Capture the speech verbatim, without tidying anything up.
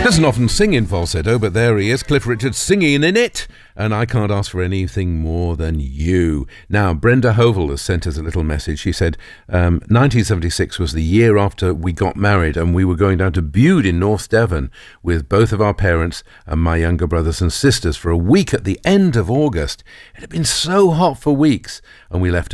doesn't often sing in falsetto, but there he is, Cliff Richard, singing in it, and I can't ask for anything more than you. Now, Brenda Hovel has sent us a little message. She said, um, nineteen seventy-six was the year after we got married, and we were going down to Bude in North Devon with both of our parents and my younger brothers and sisters for a week at the end of August. It had been so hot for weeks, and we left